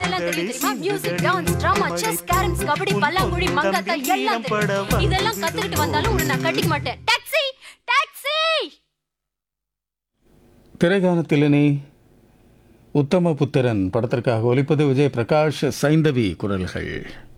எல்லாம் தெரியும் தெரியுமா? Music, dance, drama, chess, carroms, kabaddi, பல்லாங்குழி, மங்காத்தா எல்லாம் தெரியும். இதெல்லாம் கத்துக்கிட்டு வந்தாலும் உன்னை நான் கட்டிக்க மாட்டேன். Taxi taxi. திரைகானத்திலே உத்தம புத்திரன் படத்திற்காக ஒலிப்பது விஜய் பிரகாஷ், சைந்தவி குரல்கள்.